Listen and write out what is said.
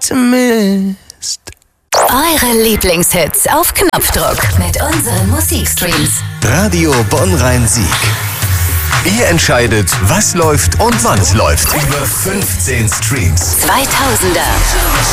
Pessimist. Eure Lieblingshits auf Knopfdruck mit unseren Musikstreams. Radio Bonn-Rhein-Sieg. Ihr entscheidet, was läuft und wann es läuft. Über 15 Streams. 2000er.